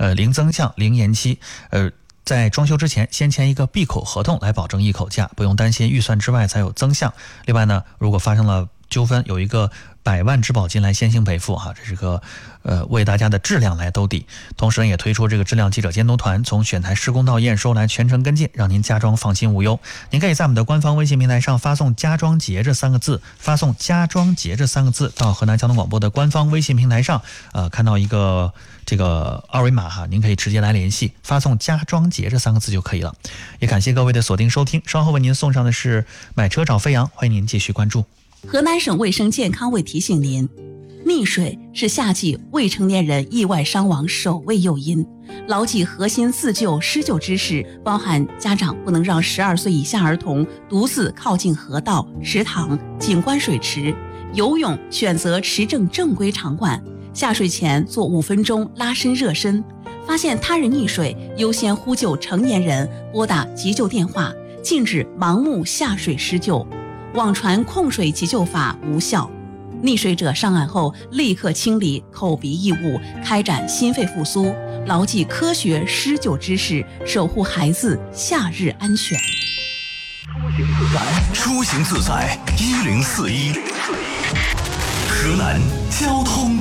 零增项、零延期，在装修之前先签一个闭口合同来保证一口价，不用担心预算之外才有增项。另外呢，如果发生了纠纷，有一个100万质保金来先行赔付哈，这是个为大家的质量来兜底。同时也推出这个质量记者监督团，从选材施工到验收来全程跟进，让您家装放心无忧。您可以在我们的官方微信平台上发送家装节这3个字，发送家装节这3个字到河南交通广播的官方微信平台上，看到一个这个二维码哈，您可以直接来联系，发送家装节这3个字就可以了。也感谢各位的锁定收听，稍后为您送上的是买车找飞扬，欢迎您继续关注。 河南省卫生健康委提醒您，溺水是夏季未成年人意外伤亡首位诱因。牢记核心自救施救知识，包含家长不能让12岁以下儿童独自靠近河道、池塘、景观水池，游泳选择持证正规场馆，下水前做5分钟拉伸热身，发现他人溺水优先呼救成年人，拨打急救电话，禁止盲目下水施救。网传控水急救法无效，溺水者上岸后立刻清理口鼻异物，开展心肺复苏，牢记科学施救知识，守护孩子夏日安全。 出行自在，1041，河南交通